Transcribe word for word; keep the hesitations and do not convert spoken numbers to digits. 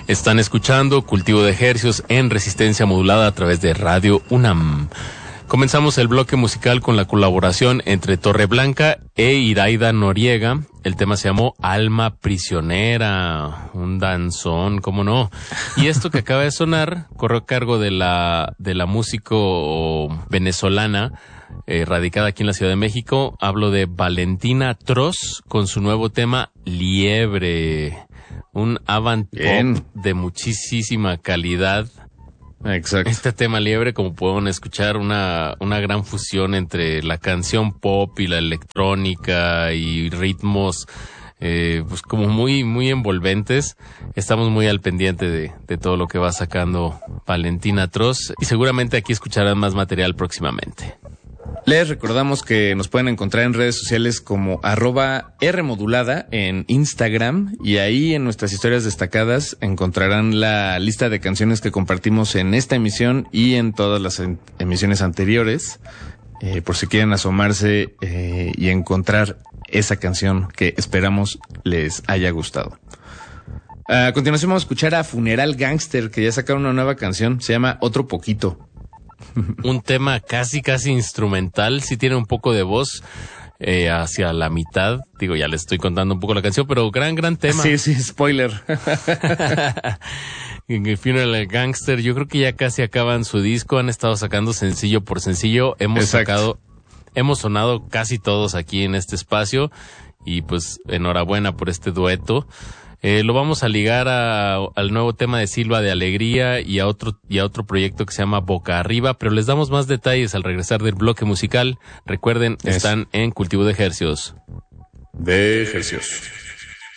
Están escuchando Cultivo de Hercios en resistencia modulada a través de Radio UNAM. Comenzamos el bloque musical con la colaboración entre Torreblanca e Iraida Noriega. El tema se llamó Alma Prisionera, un danzón, ¿cómo no? Y esto que acaba de sonar corrió a cargo de la de la músico venezolana eh, radicada aquí en la Ciudad de México. Hablo de Valentina Troz con su nuevo tema Liebre, un avant pop de muchísima calidad. Exacto. Este tema Liebre, como pueden escuchar, una, una gran fusión entre la canción pop y la electrónica y ritmos, eh, pues como muy, muy envolventes. Estamos muy al pendiente de, de todo lo que va sacando Valentina Troz y seguramente aquí escucharán más material próximamente. Les recordamos que nos pueden encontrar en redes sociales como arroba Rmodulada en Instagram, y ahí en nuestras historias destacadas encontrarán la lista de canciones que compartimos en esta emisión y en todas las en- emisiones anteriores, eh, por si quieren asomarse eh, y encontrar esa canción que esperamos les haya gustado. A continuación vamos a escuchar a Funeral Gangster, que ya sacaron una nueva canción, se llama Otro Poquito. Un tema casi, casi instrumental, sí tiene un poco de voz eh, hacia la mitad. Digo, ya les estoy contando un poco la canción, pero gran, gran tema. Sí, sí, spoiler. Funeral Gangster, yo creo que ya casi acaban su disco, han estado sacando sencillo por sencillo. Hemos Exacto. sacado, hemos sonado casi todos aquí en este espacio y pues enhorabuena por este dueto. Eh, lo vamos a ligar a, al nuevo tema de Silva de Alegría y a otro y a otro proyecto que se llama Boca Arriba, pero les damos más detalles al regresar del bloque musical. Recuerden, Eso. Están en Cultivo de Hercios. De Hercios.